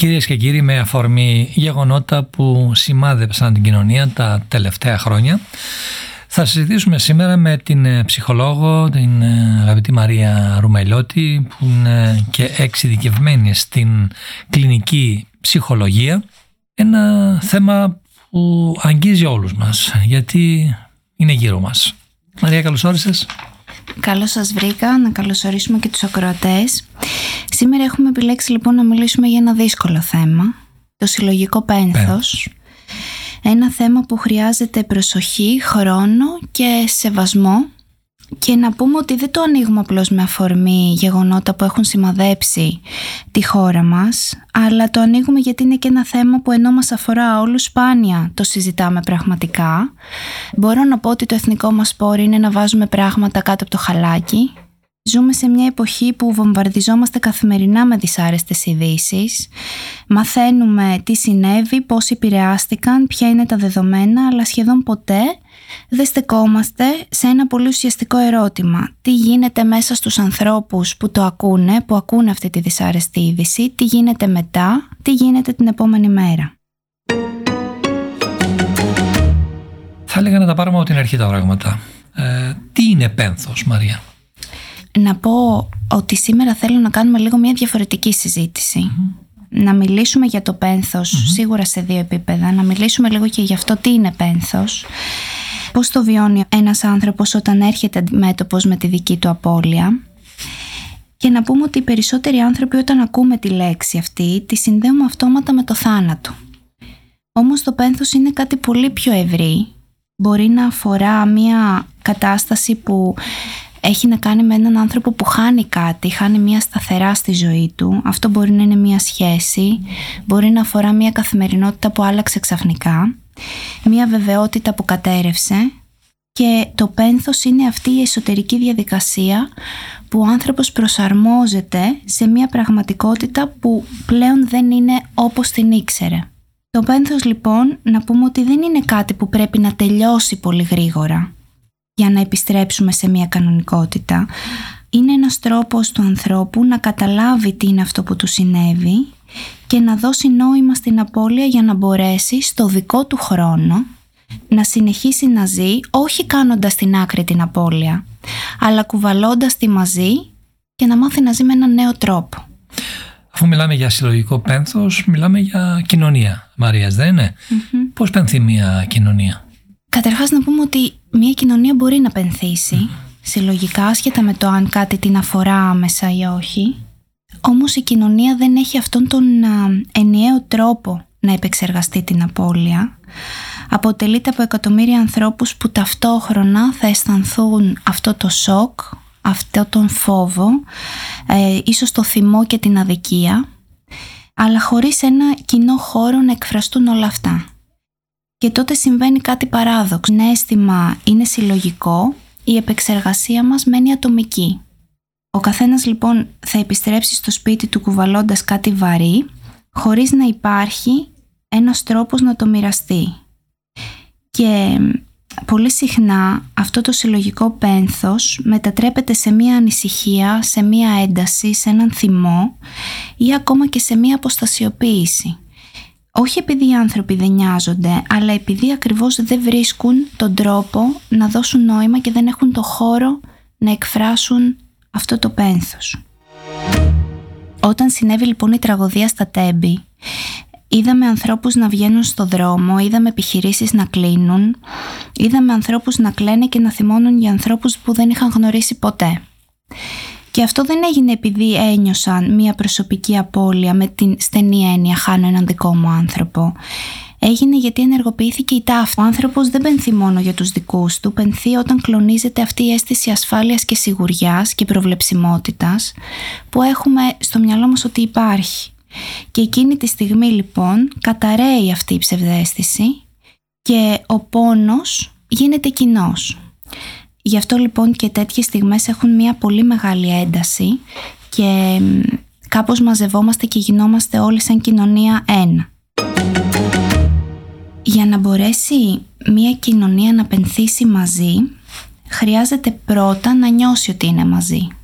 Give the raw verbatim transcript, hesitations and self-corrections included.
Κυρίες και κύριοι, με αφορμή γεγονότα που σημάδεψαν την κοινωνία τα τελευταία χρόνια, θα συζητήσουμε σήμερα με την ψυχολόγο, την αγαπητή Μαρία Ρουμελιώτη, που είναι και εξειδικευμένη στην κλινική ψυχολογία. Ένα θέμα που αγγίζει όλους μας, γιατί είναι γύρω μας. Μαρία, καλώς όρισες. Καλώς σας βρήκα, να καλωσορίσουμε και τους ακροατές. Σήμερα έχουμε επιλέξει λοιπόν να μιλήσουμε για ένα δύσκολο θέμα, το συλλογικό πένθος. Πένθος. Ένα θέμα που χρειάζεται προσοχή, χρόνο και σεβασμό. Και να πούμε ότι δεν το ανοίγουμε απλώς με αφορμή γεγονότα που έχουν σημαδέψει τη χώρα μας, αλλά το ανοίγουμε γιατί είναι και ένα θέμα που ενώ μας αφορά όλους, σπάνια το συζητάμε πραγματικά. Μπορώ να πω ότι το εθνικό μας πόρο είναι να βάζουμε πράγματα κάτω από το χαλάκι. Ζούμε σε μια εποχή που βομβαρδιζόμαστε καθημερινά με δυσάρεστες ειδήσεις. Μαθαίνουμε τι συνέβη, πώς επηρεάστηκαν, ποια είναι τα δεδομένα, αλλά σχεδόν ποτέ δεν στεκόμαστε σε ένα πολύ ουσιαστικό ερώτημα. Τι γίνεται μέσα στους ανθρώπους που το ακούνε, που ακούνε αυτή τη δυσάρεστη είδηση, τι γίνεται μετά, τι γίνεται την επόμενη μέρα. Θα έλεγα να τα πάρουμε από την αρχή τα πράγματα. Ε, τι είναι πένθος, Μαρία? Να πω ότι σήμερα θέλω να κάνουμε λίγο μια διαφορετική συζήτηση. Mm-hmm. Να μιλήσουμε για το πένθος, mm-hmm. σίγουρα σε δύο επίπεδα. Να μιλήσουμε λίγο και για αυτό τι είναι πένθος. Πώς το βιώνει ένας άνθρωπος όταν έρχεται αντιμέτωπος με τη δική του απώλεια. Και να πούμε ότι οι περισσότεροι άνθρωποι όταν ακούμε τη λέξη αυτή τη συνδέουμε αυτόματα με το θάνατο. Όμως το πένθος είναι κάτι πολύ πιο ευρύ. Μπορεί να αφορά μια κατάσταση που έχει να κάνει με έναν άνθρωπο που χάνει κάτι, χάνει μια σταθερά στη ζωή του. Αυτό μπορεί να είναι μια σχέση, μπορεί να αφορά μια καθημερινότητα που άλλαξε ξαφνικά, μια βεβαιότητα που κατέρευσε. Και το πένθος είναι αυτή η εσωτερική διαδικασία που ο άνθρωπος προσαρμόζεται σε μια πραγματικότητα που πλέον δεν είναι όπως την ήξερε. Το πένθος λοιπόν, να πούμε ότι δεν είναι κάτι που πρέπει να τελειώσει πολύ γρήγορα για να επιστρέψουμε σε μια κανονικότητα. Είναι ένας τρόπος του ανθρώπου να καταλάβει τι είναι αυτό που του συνέβη και να δώσει νόημα στην απώλεια για να μπορέσει στο δικό του χρόνο να συνεχίσει να ζει, όχι κάνοντας την άκρη την απώλεια, αλλά κουβαλώντας τη μαζί και να μάθει να ζει με έναν νέο τρόπο. Αφού μιλάμε για συλλογικό πένθος, μιλάμε για κοινωνία, Μαρίας, δεν είναι? Mm-hmm. Πώς πενθεί μια κοινωνία? Καταρχάς να πούμε ότι μια κοινωνία μπορεί να πενθήσει mm. συλλογικά, άσχετα με το αν κάτι την αφορά άμεσα ή όχι. Όμως η κοινωνία δεν έχει αυτόν τον α, ενιαίο τρόπο να επεξεργαστεί την απώλεια. Αποτελείται από εκατομμύρια ανθρώπους που ταυτόχρονα θα αισθανθούν αυτό το σοκ, αυτό τον φόβο, ε, ίσως το θυμό και την αδικία, αλλά χωρίς ένα κοινό χώρο να εκφραστούν όλα αυτά. Και τότε συμβαίνει κάτι παράδοξο. Ένα αίσθημα είναι συλλογικό, η επεξεργασία μας μένει ατομική. Ο καθένας λοιπόν θα επιστρέψει στο σπίτι του κουβαλώντας κάτι βαρύ, χωρίς να υπάρχει ένας τρόπος να το μοιραστεί. Και πολύ συχνά αυτό το συλλογικό πένθος μετατρέπεται σε μία ανησυχία, σε μία ένταση, σε έναν θυμό ή ακόμα και σε μία αποστασιοποίηση. Όχι επειδή οι άνθρωποι δεν νοιάζονται, αλλά επειδή ακριβώς δεν βρίσκουν τον τρόπο να δώσουν νόημα και δεν έχουν το χώρο να εκφράσουν αυτό το πένθος. Όταν συνέβη λοιπόν η τραγωδία στα Τέμπη, είδαμε ανθρώπους να βγαίνουν στο δρόμο, είδαμε επιχειρήσεις να κλείνουν, είδαμε ανθρώπους να κλαίνε και να θυμώνουν για ανθρώπους που δεν είχαν γνωρίσει ποτέ. Και αυτό δεν έγινε επειδή ένιωσαν μια προσωπική απώλεια με την στενή έννοια χάνω έναν δικό μου άνθρωπο. Έγινε γιατί ενεργοποιήθηκε η ταύτη. Ο άνθρωπος δεν πενθεί μόνο για τους δικούς του, πενθεί όταν κλονίζεται αυτή η αίσθηση ασφάλειας και σιγουριάς και προβλεψιμότητας που έχουμε στο μυαλό μας ότι υπάρχει. Και εκείνη τη στιγμή λοιπόν καταρρέει αυτή η ψευδαίσθηση και ο πόνος γίνεται κοινός. Γι' αυτό λοιπόν και τέτοιες στιγμές έχουν μια πολύ μεγάλη ένταση και κάπως μαζευόμαστε και γινόμαστε όλοι σαν κοινωνία ένα. Για να μπορέσει μια κοινωνία να πενθήσει μαζί, χρειάζεται πρώτα να νιώσει ότι είναι μαζί.